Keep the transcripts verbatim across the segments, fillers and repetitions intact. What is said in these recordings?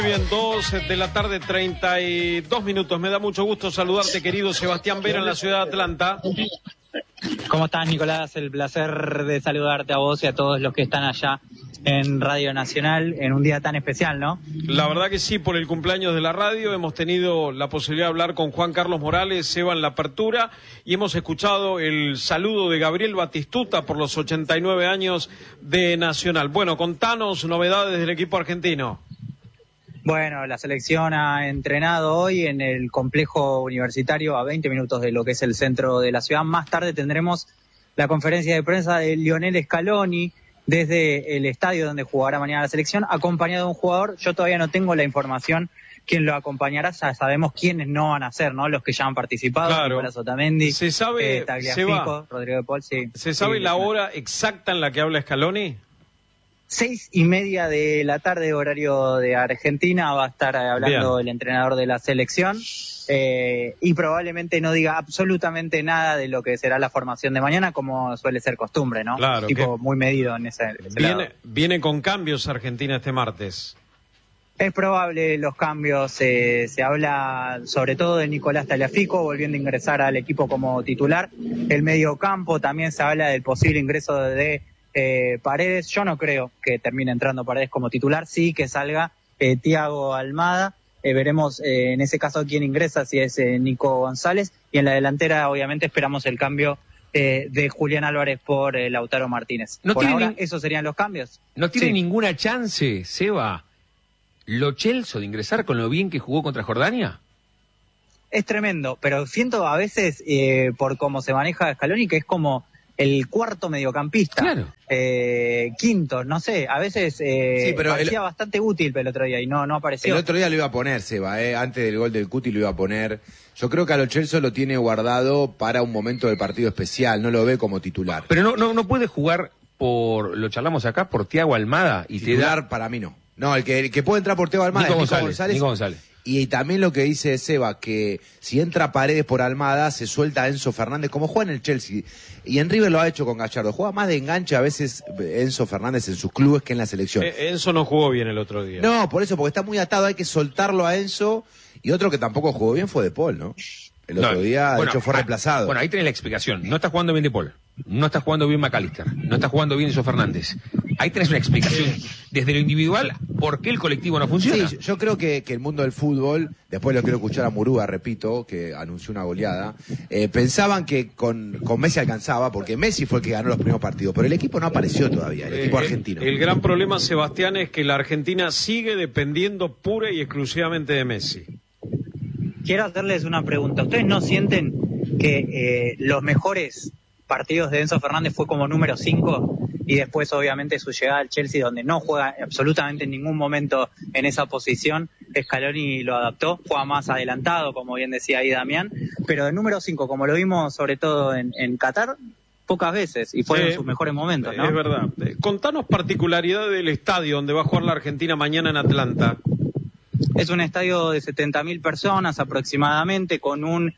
Muy bien, dos de la tarde, treinta y dos minutos. Me da mucho gusto saludarte, querido Sebastián Vera, en la ciudad de Atlanta. ¿Cómo estás, Nicolás? El placer de saludarte a vos y a todos los que están allá en Radio Nacional en un día tan especial, ¿no? La verdad que sí, por el cumpleaños de la radio hemos tenido la posibilidad de hablar con Juan Carlos Morales, Seba, en la apertura, y hemos escuchado el saludo de Gabriel Batistuta por los ochenta y nueve años de Nacional. Bueno, contanos novedades del equipo argentino. Bueno, la selección ha entrenado hoy en el complejo universitario a veinte minutos de lo que es el centro de la ciudad. Más tarde tendremos la conferencia de prensa de Lionel Scaloni desde el estadio donde jugará mañana la selección, acompañado de un jugador. Yo todavía no tengo la información quién lo acompañará, ya sabemos quiénes no van a ser, ¿no? Los que ya han participado, claro. Nicolás Otamendi, ¿Se sabe, eh, Tagliafico, Rodrigo de Paul, sí. ¿Se sabe sí, la sí. hora exacta en la que habla Scaloni? Seis y media de la tarde, horario de Argentina, va a estar hablando Bien. el entrenador de la selección eh, y probablemente no diga absolutamente nada de lo que será la formación de mañana, como suele ser costumbre, ¿no? Claro. Tipo muy medido en ese, ese viene, lado. Viene con cambios Argentina este martes. Es probable los cambios, eh, se habla sobre todo de Nicolás Tagliafico volviendo a ingresar al equipo como titular. El mediocampo también se habla del posible ingreso de Eh, Paredes. Yo no creo que termine entrando Paredes como titular, sí que salga eh, Thiago Almada, eh, veremos eh, en ese caso quién ingresa, si es eh, Nico González, y en la delantera obviamente esperamos el cambio eh, de Julián Álvarez por eh, Lautaro Martínez. No por tiene ahora, ni... esos serían los cambios. No tiene sí. ninguna chance, Seba, Lo Celso, de ingresar con lo bien que jugó contra Jordania. Es tremendo, pero siento a veces, eh, por cómo se maneja Scaloni, que es como el cuarto mediocampista, claro. eh, quinto, no sé, a veces eh, sí, pero parecía el, bastante útil el otro día y no, no apareció. El otro día lo iba a poner, Seba, eh, antes del gol del Cuti lo iba a poner. Yo creo que a Lo Celso lo tiene guardado para un momento del partido especial, no lo ve como titular. Pero no no no puede jugar por, lo charlamos acá, por Thiago Almada y titular te da... para mí no. No, el que, el que puede entrar por Thiago Almada Nico es Nico González, González. Nico González. Y también lo que dice Seba, que si entra Paredes por Almada, se suelta a Enzo Fernández, como juega en el Chelsea. Y en River lo ha hecho con Gallardo. Juega más de enganche a veces Enzo Fernández en sus clubes que en la selección. Eh, Enzo no jugó bien el otro día. No, por eso, porque está muy atado, hay que soltarlo a Enzo. Y otro que tampoco jugó bien fue De Paul, ¿no? El otro no, día, bueno, de hecho, fue reemplazado. Bueno, ahí tenés la explicación. No está jugando bien De Paul. No está jugando bien McAllister. No está jugando bien Enzo Fernández. Ahí tenés una explicación desde lo individual por qué el colectivo no funciona. Sí, yo creo que, que el mundo del fútbol, después lo quiero escuchar a Murúa, repito, que anunció una goleada, eh, pensaban que con, con Messi alcanzaba, porque Messi fue el que ganó los primeros partidos, pero el equipo no apareció todavía, el equipo eh, argentino. El, el gran problema, Sebastián, es que la Argentina sigue dependiendo pura y exclusivamente de Messi. Quiero hacerles una pregunta. ¿Ustedes no sienten que eh, los mejores partidos de Enzo Fernández fue como número cinco y después obviamente su llegada al Chelsea, donde no juega absolutamente en ningún momento en esa posición, Scaloni lo adaptó, juega más adelantado, como bien decía ahí Damián, pero de número cinco, como lo vimos sobre todo en, en Qatar, pocas veces, y fueron sí, sus mejores momentos, ¿no? Es verdad. Contanos particularidad del estadio donde va a jugar la Argentina mañana en Atlanta. Es un estadio de setenta mil personas aproximadamente, con un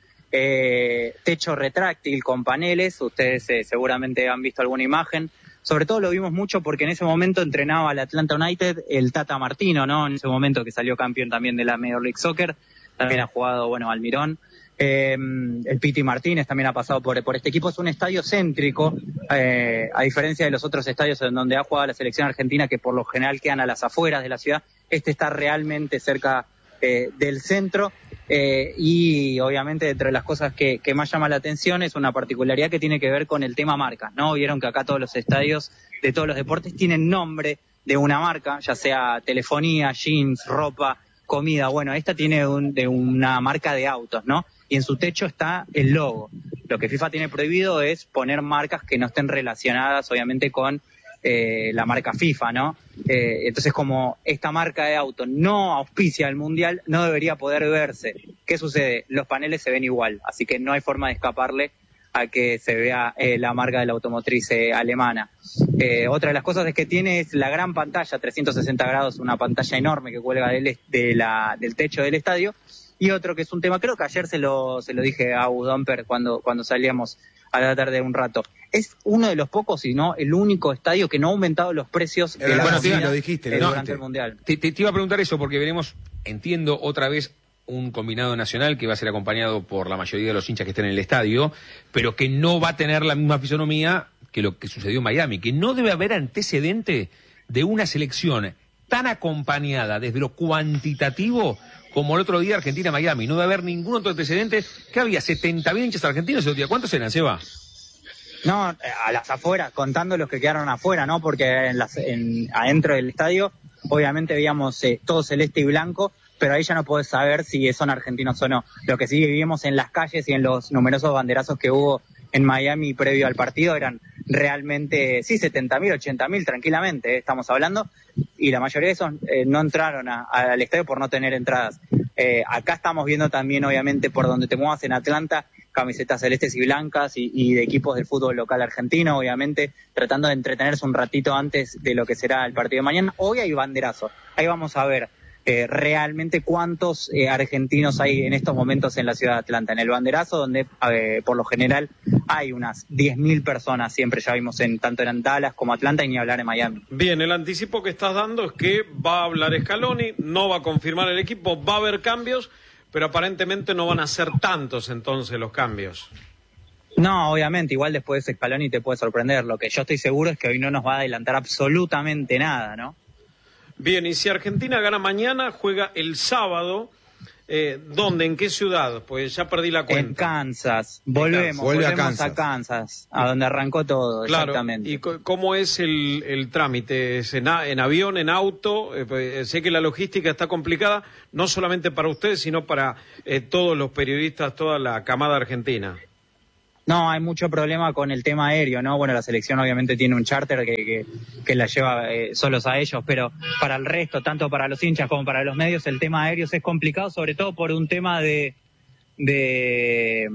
eh, techo retráctil con paneles. Ustedes eh, seguramente han visto alguna imagen. Sobre todo lo vimos mucho porque en ese momento entrenaba al Atlanta United el Tata Martino, ¿no? En ese momento que salió campeón también de la Major League Soccer. También ha jugado, bueno, Almirón. Eh, el Piti Martínez también ha pasado por, por este equipo. Es un estadio céntrico, eh, a diferencia de los otros estadios en donde ha jugado la selección argentina, que por lo general quedan a las afueras de la ciudad. Este está realmente cerca eh, del centro, eh, y obviamente entre las cosas que, que más llama la atención es una particularidad que tiene que ver con el tema marcas, ¿no? Vieron que acá todos los estadios de todos los deportes tienen nombre de una marca, ya sea telefonía, jeans, ropa, comida. Bueno, esta tiene un, de una marca de autos, ¿no? Y en su techo está el logo. Lo que FIFA tiene prohibido es poner marcas que no estén relacionadas, obviamente, con eh, la marca FIFA, ¿no? Eh, entonces, como esta marca de auto no auspicia el Mundial, no debería poder verse. ¿Qué sucede? Los paneles se ven igual, así que no hay forma de escaparle a que se vea eh, la marca de la automotriz eh, alemana. Eh, otra de las cosas es que tiene es la gran pantalla, trescientos sesenta grados, una pantalla enorme que cuelga del, de la, del techo del estadio. Y otro que es un tema, creo que ayer se lo se lo dije a Udomper cuando, cuando salíamos a la tarde un rato. es uno de los pocos, si no el único estadio que no ha aumentado los precios de la bueno, comida sí, lo dijiste, lo eh, dijiste. durante el Mundial. Te, te, te iba a preguntar eso porque veremos, entiendo, otra vez un combinado nacional que va a ser acompañado por la mayoría de los hinchas que estén en el estadio, pero que no va a tener la misma fisonomía que lo que sucedió en Miami, que no debe haber antecedente de una selección tan acompañada desde lo cuantitativo como el otro día Argentina-Miami. No debe haber ningún otro antecedente. ¿Qué había? setenta mil hinchas argentinos ese día. ¿Cuántos eran, Seba? No, a las afueras, contando los que quedaron afuera, ¿no? Porque en las, en, adentro del estadio, obviamente veíamos eh, todo celeste y blanco, pero ahí ya no podés saber si son argentinos o no. Lo que sí vivimos en las calles y en los numerosos banderazos que hubo en Miami previo al partido eran realmente, sí, setenta mil, ochenta mil tranquilamente, eh, estamos hablando, y la mayoría de esos eh, no entraron a, a, al estadio por no tener entradas. Eh, acá estamos viendo también, obviamente, por donde te muevas en Atlanta, camisetas celestes y blancas y, y de equipos del fútbol local argentino, obviamente, tratando de entretenerse un ratito antes de lo que será el partido de mañana. Hoy hay banderazo, ahí vamos a ver eh, realmente cuántos eh, argentinos hay en estos momentos en la ciudad de Atlanta, en el banderazo, donde eh, por lo general hay unas diez mil personas, siempre ya vimos en tanto en Dallas como Atlanta y ni hablar en Miami. Bien, el anticipo que estás dando es que va a hablar Scaloni, no va a confirmar el equipo, va a haber cambios, pero aparentemente no van a ser tantos entonces los cambios. No, obviamente, igual después de Scaloni te puede sorprender. Lo que yo estoy seguro es que hoy no nos va a adelantar absolutamente nada, ¿no? Bien, y si Argentina gana mañana, juega el sábado, eh, ¿dónde? ¿En qué ciudad? Pues ya perdí la cuenta. En Kansas, volvemos, Vuelve a volvemos a Kansas. Kansas, a donde arrancó todo, Claro. exactamente. ¿Y c- cómo es el, el trámite? ¿Es en, a- en avión, en auto? Eh, pues, sé que la logística está complicada, no solamente para ustedes, sino para eh, todos los periodistas, toda la camada argentina. No, hay mucho problema con el tema aéreo, ¿no? Bueno, la selección obviamente tiene un charter que, que, que la lleva eh, solos a ellos, pero para el resto, tanto para los hinchas como para los medios, el tema aéreo es complicado, sobre todo por un tema de de,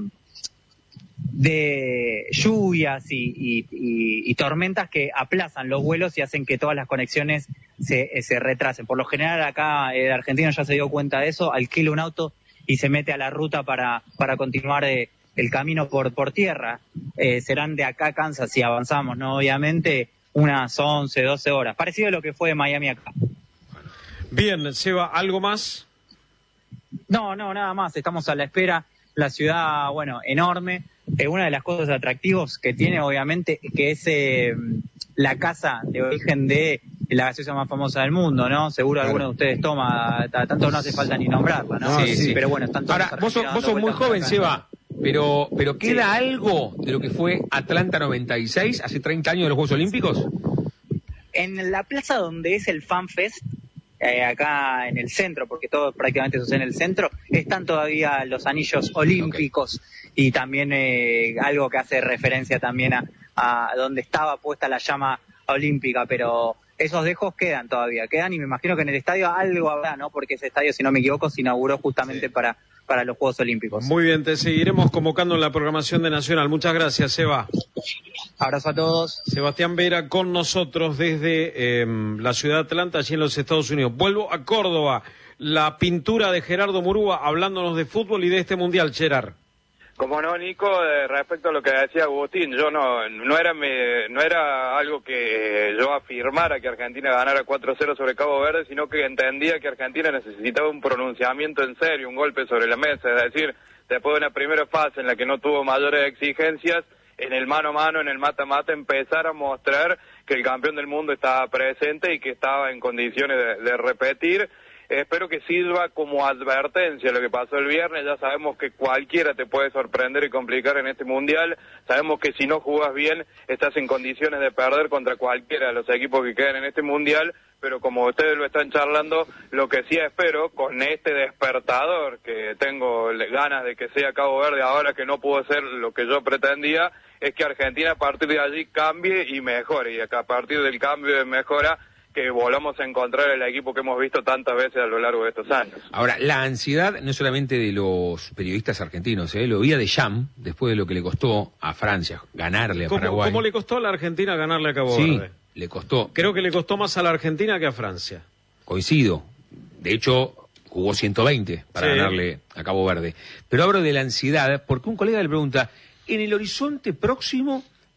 de lluvias y, y, y, y tormentas que aplazan los vuelos y hacen que todas las conexiones se, se retrasen. Por lo general acá el argentino ya se dio cuenta de eso, alquila un auto y se mete a la ruta para, para continuar eh, el camino por, por tierra. Eh, serán de acá a Kansas, si avanzamos, ¿no? Obviamente, unas once, doce horas. Parecido a lo que fue de Miami acá. Bien, Seba, ¿algo más? No, no, nada más. Estamos a la espera. La ciudad, bueno, enorme. Eh, una de las cosas atractivos que tiene, obviamente, que es eh, la casa de origen de la gaseosa más famosa del mundo, ¿no? Seguro Claro. alguno de ustedes toma, t- tanto no hace falta ni nombrarla, ¿no? No, sí, sí. Pero bueno, están todos Ahora, los vos sos, argentinos vos sos dando muy vueltas por joven, acá. Seba, pero, pero ¿queda Sí. algo de lo que fue Atlanta noventa y seis, hace treinta años de los Juegos Olímpicos? En la plaza donde es el FanFest, eh, acá en el centro, porque todo prácticamente sucede en el centro, están todavía los anillos olímpicos y también eh, algo que hace referencia también a, a donde estaba puesta la llama olímpica, pero esos dejos quedan todavía, quedan y me imagino que en el estadio algo habrá, ¿no? Porque ese estadio, si no me equivoco, se inauguró justamente Sí. para, para los Juegos Olímpicos. Muy bien, te seguiremos convocando en la programación de Nacional. Muchas gracias, Seba. Abrazo a todos. Sebastián Vera con nosotros desde eh, la ciudad de Atlanta, allí en los Estados Unidos. Vuelvo a Córdoba, la pintura de Gerardo Murúa, hablándonos de fútbol y de este Mundial, Gerard. Como no, Nico, eh, respecto a lo que decía Agustín, yo no no era me, no era algo que yo afirmara que Argentina ganara cuatro cero sobre Cabo Verde, sino que entendía que Argentina necesitaba un pronunciamiento en serio, un golpe sobre la mesa, es decir, después de una primera fase en la que no tuvo mayores exigencias, en el mano a mano, en el mata-mata, empezar a mostrar que el campeón del mundo estaba presente y que estaba en condiciones de, de repetir. Espero que sirva como advertencia lo que pasó el viernes. Ya sabemos que cualquiera te puede sorprender y complicar en este mundial. Sabemos que si no jugás bien, estás en condiciones de perder contra cualquiera de los equipos que quedan en este mundial. Pero como ustedes lo están charlando, lo que sí espero, con este despertador, que tengo ganas de que sea Cabo Verde ahora que no pudo ser lo que yo pretendía, es que Argentina a partir de allí cambie y mejore. Y a partir del cambio de mejora, que volvamos a encontrar el equipo que hemos visto tantas veces a lo largo de estos años. Ahora, la ansiedad no es solamente de los periodistas argentinos, ¿eh? Lo vi a Deschamps, después de lo que le costó a Francia ganarle a ¿Cómo, Paraguay. ¿Cómo le costó a la Argentina ganarle a Cabo Sí, Verde? le costó. Creo que le costó más a la Argentina que a Francia. Coincido. De hecho, jugó ciento veinte para Sí. ganarle a Cabo Verde. Pero hablo de la ansiedad, porque un colega le pregunta, en el horizonte próximo,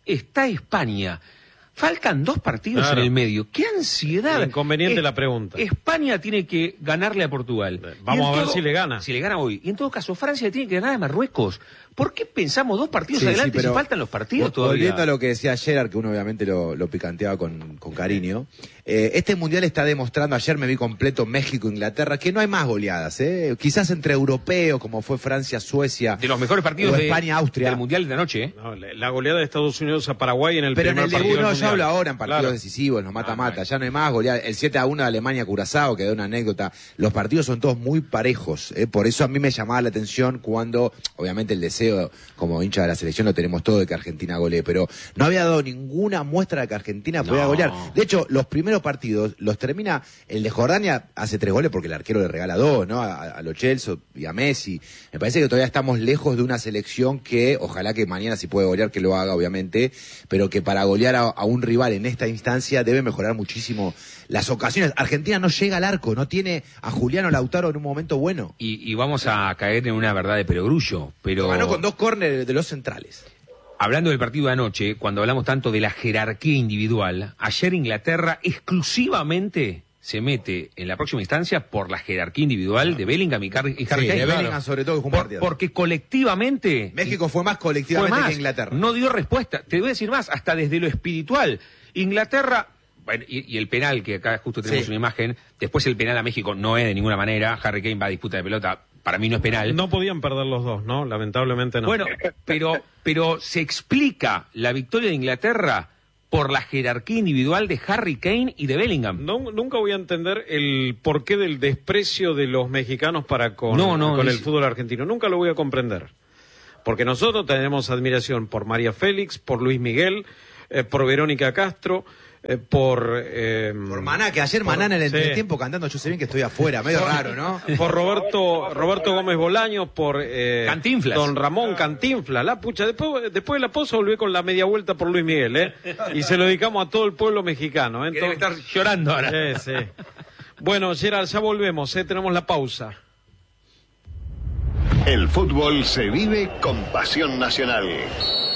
está España. Faltan dos partidos claro. en el medio. ¡Qué ansiedad! Inconveniente es, la pregunta. España tiene que ganarle a Portugal. Vamos a ver todo, si le gana. Si le gana hoy. Y en todo caso, Francia tiene que ganar a Marruecos. ¿Por qué pensamos dos partidos Sí, adelante sí, si faltan los partidos todavía? Volviendo a lo que decía Gerard, que uno obviamente lo, lo picanteaba con, con cariño, eh, este Mundial está demostrando, ayer me vi completo México-Inglaterra, que no hay más goleadas, ¿eh? Quizás entre europeos, como fue Francia-Suecia, De los mejores partidos o de, España-Austria. del Mundial de anoche, ¿eh? No, la, la goleada de Estados Unidos a Paraguay en el Pero en primer el partido debut, no, del yo Mundial. hablo ahora en partidos Claro. decisivos, en los mata-mata, Ah, ya no hay más goleadas. El siete a uno de Alemania-Curazao, que da una anécdota. Los partidos son todos muy parejos, ¿eh? Por eso a mí me llamaba la atención cuando, obviamente el deseo, como hincha de la selección lo tenemos todo de que Argentina golee, pero no había dado ninguna muestra de que Argentina podía No. golear. De hecho, los primeros partidos los termina, el de Jordania hace tres goles porque el arquero le regala dos, ¿no? A, a Lo Celso y a Messi. Me parece que todavía estamos lejos de una selección que, ojalá que mañana si puede golear, que lo haga, obviamente, pero que para golear a, a un rival en esta instancia debe mejorar muchísimo las ocasiones. Argentina no llega al arco, no tiene a Juliano Lautaro en un momento bueno. Y, y vamos a caer en una verdad de perogrullo, pero... Ganó con dos córneres de los centrales. Hablando del partido de anoche, cuando hablamos tanto de la jerarquía individual, ayer Inglaterra exclusivamente se mete en la próxima instancia por la jerarquía individual de Bellingham y, Car y Harry Sí, Kane. de Claro. Bellingham sobre todo, que fue un Por- partido. porque colectivamente... México fue más fue colectivamente más, que Inglaterra. no dio respuesta. Te voy a decir más, hasta desde lo espiritual. Inglaterra... Bueno, y, y el penal, que acá justo tenemos Sí. una imagen, después el penal a México no es de ninguna manera, Harry Kane va a disputa de pelota, para mí no es penal. No podían perder los dos, ¿no? Lamentablemente no. Bueno, pero, pero se explica la victoria de Inglaterra por la jerarquía individual de Harry Kane y de Bellingham. No, nunca voy a entender el porqué del desprecio de los mexicanos para con, No, no, con es- el fútbol argentino. Nunca lo voy a comprender. Porque nosotros tenemos admiración por María Félix, por Luis Miguel, eh, por Verónica Castro, eh, por... Eh, Por Maná, que ayer Maná en el sí. entretiempo cantando Yo sé bien que estoy afuera, medio raro, ¿no? Por Roberto Roberto Gómez Bolaños, por eh, Cantinflas. Don Ramón Cantinflas, la pucha. Después, después de la pausa volví con la media vuelta por Luis Miguel, ¿eh? Y se lo dedicamos a todo el pueblo mexicano, ¿eh? Que debe Entonces- estar llorando ahora. Sí, sí. Bueno, Gerard, ya volvemos, ¿eh? Tenemos la pausa. El fútbol se vive con pasión nacional.